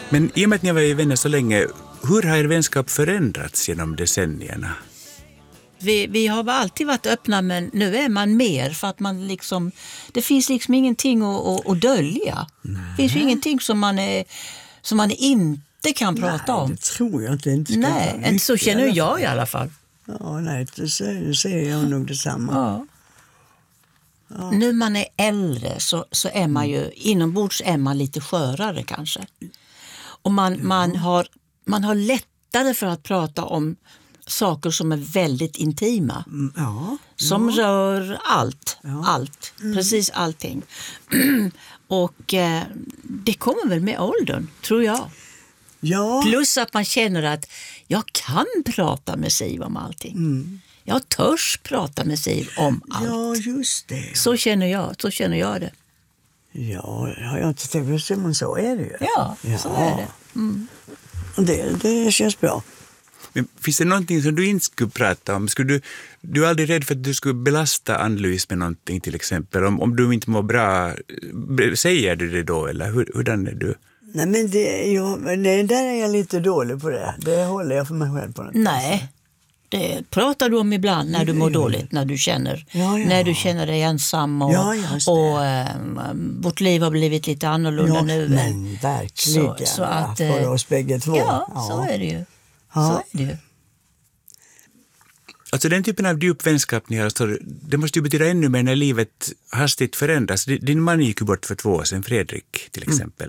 Men i och med att ni har varit vänner så länge, hur har er vänskap förändrats genom decennierna? Vi har alltid varit öppna, men nu är man mer för att man liksom, det finns liksom ingenting att dölja. Det finns ju ingenting som man inte kan prata om. Det tror jag inte ska. Nej, inte så känner jag i alla fall. Ja, nej, det säger jag nog detsamma. Ja. Ja. Nu man är äldre så är man ju, inombords är man lite skörare kanske. Och man har lättare för att prata om saker som är väldigt intima. Som rör allt. Allt. Precis allting. Och det kommer väl med åldern, tror jag. Ja. Plus att man känner att jag kan prata med Siv om allting. Jag törs prata med Siv om allt. Ja, just det. Så känner jag det. Ja, har jag inte tänkt på, men så är det ju. Ja, så är det. Det känns bra. Men finns det någonting som du inte skulle prata om? Du är aldrig rädd för att du skulle belasta Ann-Louise med någonting till exempel? Om du inte mår bra, säger du det då eller hurdan är du? Nej, men det där är jag lite dålig på det. Det håller jag för mig själv på. Nej, det pratar du om ibland när du mår dåligt, när du känner när du känner dig ensam och vårt liv har blivit lite annorlunda nu. Men verkligen, så att, för oss bägge två. Ja, så är det ju. Så är det ju. Alltså den typen av djup vänskap ni har, så det måste ju betyda ännu mer när livet hastigt förändras. Din man gick ju bort för 2 år sedan, Fredrik till exempel.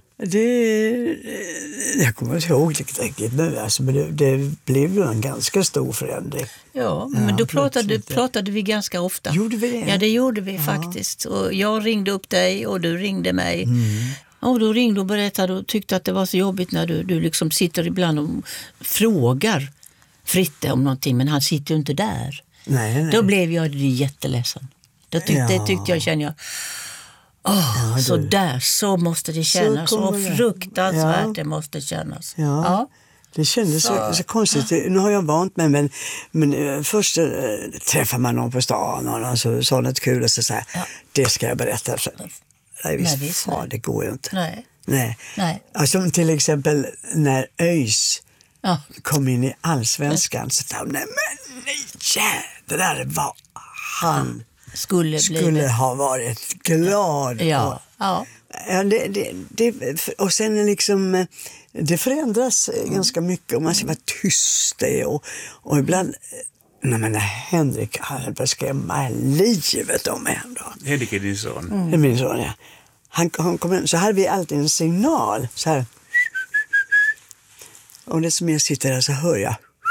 Jag kommer inte ihåg riktigt nu, alltså, men det blev ju en ganska stor förändring. Ja, men då pratade vi ganska ofta. Gjorde vi det? Ja, det gjorde vi faktiskt. Och jag ringde upp dig och du ringde mig. Och då ringde och berättade och tyckte att det var så jobbigt när du liksom sitter ibland och frågar Fritte om någonting, men han sitter ju inte där. Nej. Då blev jag jätteledsen. Det tyckte jag, kände jag. Så måste det kännas. Så fruktansvärt det måste kännas. Ja. Det kändes så konstigt. Nu har jag vant mig, men först träffar man någon på stan och någon så sa något kul och så säger det ska jag berätta. Nej, det går ju inte. Nej. Alltså till exempel när ÖIS kom in i Allsvenskan så sa nej, det där var han skulle ha varit glad. Ja. Och sen liksom det förändras ganska mycket och man ska vara tyst och ibland när Henrik hade börjat skrämma livet om mig ändå. Henrik är din son. Det är min son, ja. Han kom in, så hade vi alltid en signal så här. Och det som jag sitter där så hör jag.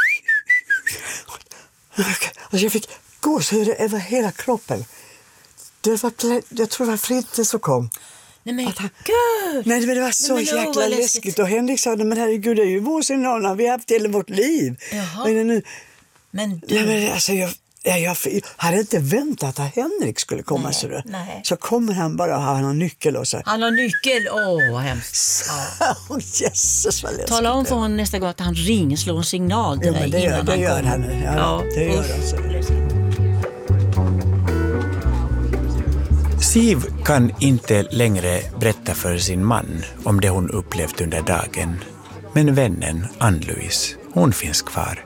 Alltså jag fick gåshud över hela kroppen. Jag tror det var Fritte som kom. Nej men gud! Nej, men det var så jäkla läskigt. Och Henrik sa, men herregud, det är ju vår signal. Vi har haft hela vårt liv. Jaha. Men alltså jag hade inte väntat att Henrik skulle komma. Så kommer han bara och har en nyckel. Och så. Han har nyckel, vad hemskt. Jesus, vad läskigt. Tala om för honom nästa gång att han ringer, slår en signal till dig innan han gör kommer. Han. Det gör han. Så. Siv kan inte längre berätta för sin man om det hon upplevt under dagen. Men vännen Ann-Louise, hon finns kvar.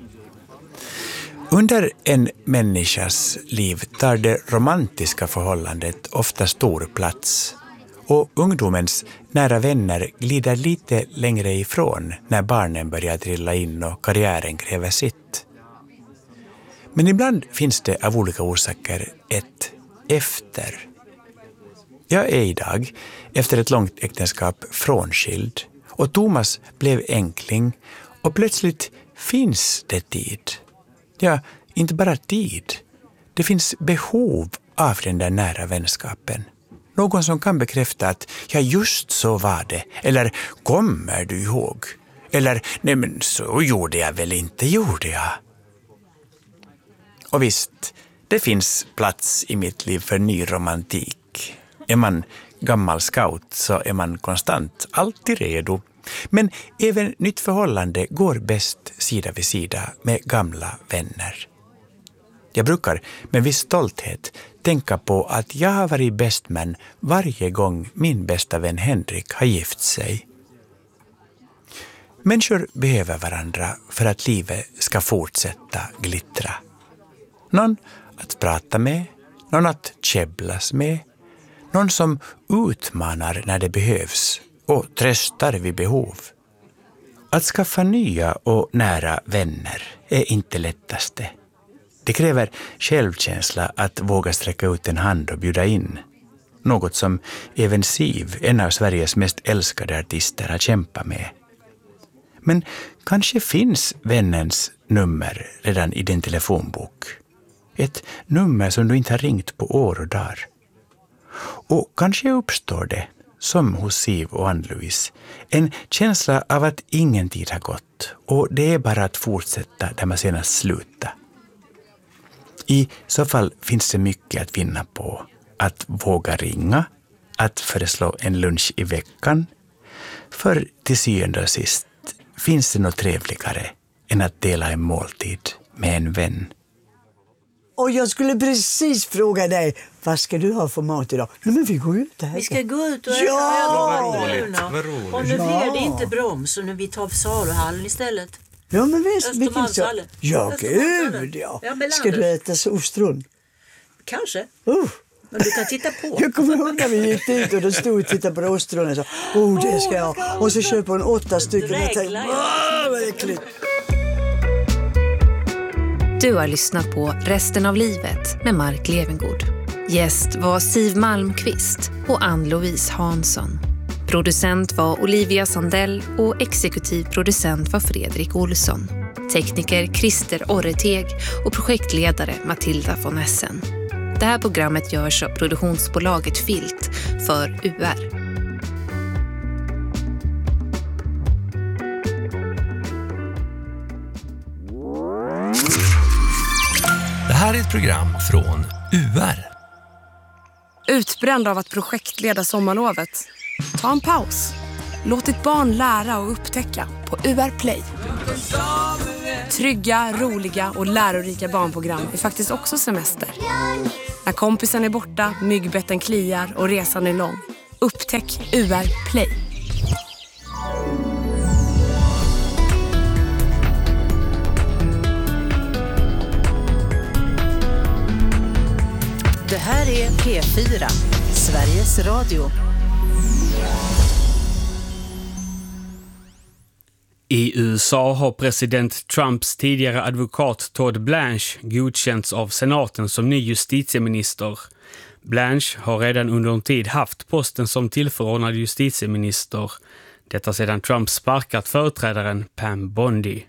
Under en människas liv tar det romantiska förhållandet ofta stor plats. Och ungdomens nära vänner glider lite längre ifrån när barnen börjar trilla in och karriären kräver sitt. Men ibland finns det av olika orsaker ett efter. Jag är idag, efter ett långt äktenskap, frånskild. Och Thomas blev enkling. Och plötsligt finns det tid. Ja, inte bara tid. Det finns behov av den där nära vänskapen. Någon som kan bekräfta att ja, just så var det. Eller kommer du ihåg? Eller nej men så gjorde jag väl inte, gjorde jag. Och visst, det finns plats i mitt liv för ny romantik. Är man gammal scout så är man konstant, alltid redo. Men även nytt förhållande går bäst sida vid sida med gamla vänner. Jag brukar med viss stolthet tänka på att jag har varit bästman varje gång min bästa vän Henrik har gift sig. Människor behöver varandra för att livet ska fortsätta glittra. Någon att prata med, någon att käbblas med, någon som utmanar när det behövs och tröstar vid behov. Att skaffa nya och nära vänner är inte lättaste. Det kräver självkänsla att våga sträcka ut en hand och bjuda in. Något som även Siv, en av Sveriges mest älskade artister, har kämpat med. Men kanske finns vännens nummer redan i din telefonbok. Ett nummer som du inte har ringt på år och dagar. Och kanske uppstår det, som hos Siv och Ann-Louise, en känsla av att ingen tid har gått och det är bara att fortsätta där man senast slutade. I så fall finns det mycket att vinna på att våga ringa, att föreslå en lunch i veckan. För till syvende och sist finns det något trevligare än att dela en måltid med en vän. Och jag skulle precis fråga dig, vad ska du ha för mat idag? Nej, men vi går ut här. Vi ska gå ut och Ja! Vad roligt. Och nu blir det inte Broms och nu vi tar Saluhallen istället. Ja, men visst. Östermalmshallen. Ja, Östermalmshallen. gud ja. Ja, Melander. Ska du äta så ostron? Kanske. Oh. Men du kan titta på. Jag kommer ihåg när vi gick dit och då stod och tittade på ostronen och sa, det ska jag ha. Och så köper hon 8 stycken och tänkte, vad äckligt. Du har lyssnat på Resten av livet med Mark Levengood. Gäst var Siv Malmqvist och Ann-Louise Hansson. Producent var Olivia Sandell och exekutiv producent var Fredrik Olsson. Tekniker Christer Orreteg och projektledare Matilda von Essen. Det här programmet görs av produktionsbolaget Filt för UR. Det här är ett program från UR. Utbränd av att projektleda sommarlovet? Ta en paus. Låt ditt barn lära och upptäcka på UR Play. Trygga, roliga och lärorika barnprogram är faktiskt också semester. När kompisen är borta, myggbetten kliar och resan är lång. Upptäck UR Play. Det här är P4, Sveriges Radio. I USA har president Trumps tidigare advokat Todd Blanche godkänts av senaten som ny justitieminister. Blanche har redan under en tid haft posten som tillförordnad justitieminister. Detta sedan Trump sparkat företrädaren Pam Bondi.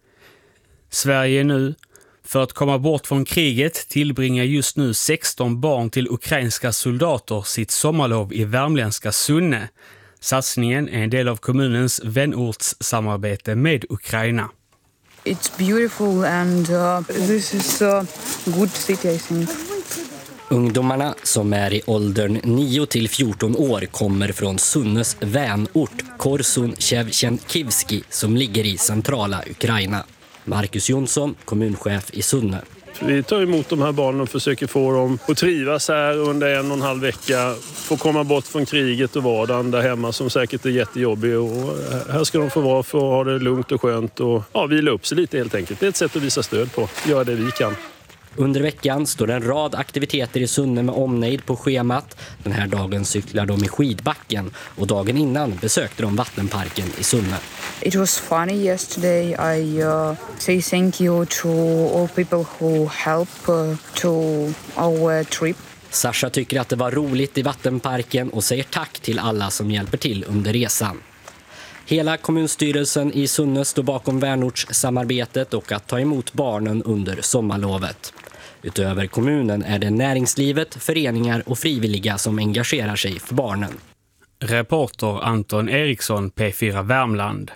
Sverige nu. För att komma bort från kriget tillbringar just nu 16 barn till ukrainska soldater sitt sommarlov i värmländska Sunne. Satsningen är en del av kommunens vänortssamarbete med Ukraina. It's beautiful and this is a good city, I think. Ungdomarna som är i åldern 9 till 14 år kommer från Sunnes vänort Korsun-Shevchenkivski som ligger i centrala Ukraina. Marcus Jonsson, kommunchef i Sunne. Vi tar emot de här barnen och försöker få dem att trivas här under 1,5 vecka. Få komma bort från kriget och vardagen där hemma som säkert är jättejobbig. Och här ska de få vara för att ha det lugnt och skönt och vila upp sig lite helt enkelt. Det är ett sätt att visa stöd på. Göra det vi kan. Under veckan står en rad aktiviteter i Sunne med omnejd på schemat. Den här dagen cyklar de i skidbacken och dagen innan besökte de vattenparken i Sunne. It was funny yesterday. I say thank you to all people who help to our trip. Sasha tycker att det var roligt i vattenparken och säger tack till alla som hjälper till under resan. Hela kommunstyrelsen i Sunne står bakom vänortssamarbetet och att ta emot barnen under sommarlovet. Utöver kommunen är det näringslivet, föreningar och frivilliga som engagerar sig för barnen. Reporter Anton Eriksson, P4 Värmland.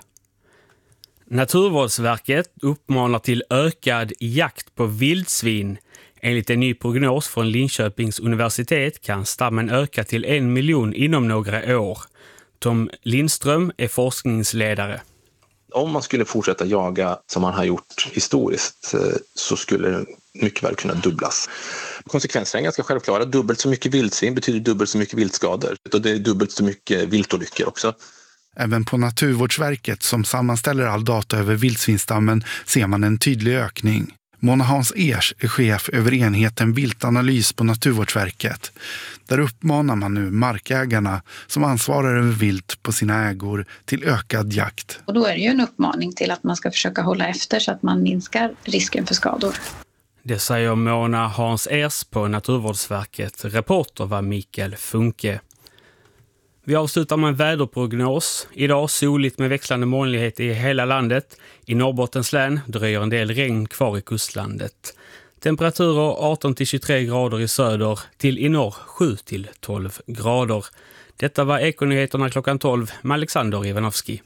Naturvårdsverket uppmanar till ökad jakt på vildsvin. Enligt en ny prognos från Linköpings universitet kan stammen öka till 1 miljon inom några år. Tom Lindström är forskningsledare. Om man skulle fortsätta jaga som man har gjort historiskt så skulle det mycket väl kunna dubblas. Konsekvenserna är ganska självklara. Dubbelt så mycket vildsvin betyder dubbelt så mycket viltskador. Och det är dubbelt så mycket viltolyckor också. Även på Naturvårdsverket som sammanställer all data över vildsvinsstammen ser man en tydlig ökning. Mona Hans Ers är chef över enheten viltanalys på Naturvårdsverket. Där uppmanar man nu markägarna som ansvarar över vilt på sina ägor till ökad jakt. Och då är det ju en uppmaning till att man ska försöka hålla efter så att man minskar risken för skador. Det säger Mona Hans Ers på Naturvårdsverket. Reporter var Mikael Funke. Vi avslutar med en väderprognos. Idag soligt med växlande molnighet i hela landet. I Norrbottens län dröjer en del regn kvar i kustlandet. Temperaturer 18-23 grader i söder till i norr 7-12 grader. Detta var Ekonyheterna klockan 12 med Alexander Ivanovski.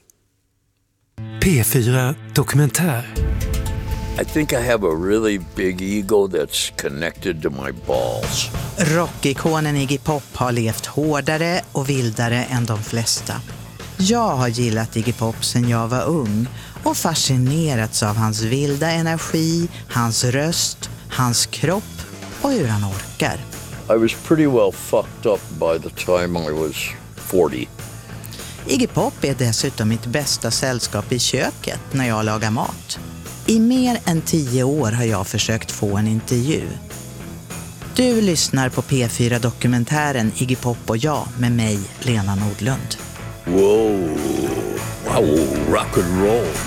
P4 Dokumentär. I think I have a really big ego that's connected to my balls. Rockikonen Iggy Pop har levt hårdare och vildare än de flesta. Jag har gillat Iggy Pop sedan jag var ung och fascinerats av hans vilda energi, hans röst, hans kropp och hur han orkar. I was pretty well fucked up by the time I was 40. Iggy Pop är dessutom mitt bästa sällskap i köket när jag lagar mat. I mer än 10 år har jag försökt få en intervju. Du lyssnar på P4-dokumentären Iggy Pop och jag med mig, Lena Nordlund. Wow, rock and roll.